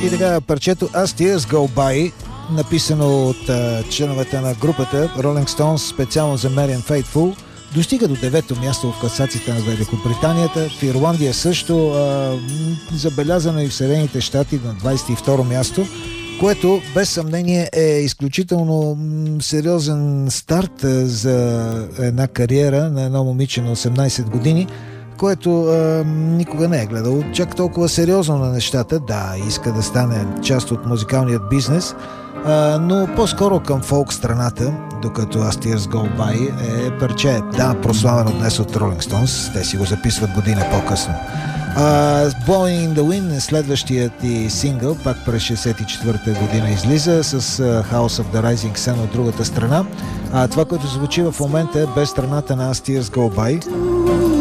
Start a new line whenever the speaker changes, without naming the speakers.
И така, парчето As Tears Go By, написано от членовете на групата Rolling Stones специално за Marianne Faithfull, достига до 9-то място в класациите на Великобританията. В Ирландия също, забелязано и в Съединените щати на 22-ро място, което без съмнение е изключително сериозен старт за една кариера на едно момиче на 18 години, което никога не е гледал чак толкова сериозно на нещата. Да, иска да стане част от музикалният бизнес, но по-скоро към фолк страната, докато As Tears Go By е парче, да, прославено днес от Rolling Stones, те си го записват година по-късно. Blowing in the Wind е следващият и сингъл, пак през 64-та година излиза с House of the Rising Sun от другата страна. Това, което звучи в момента е без страната на As Tears Go By.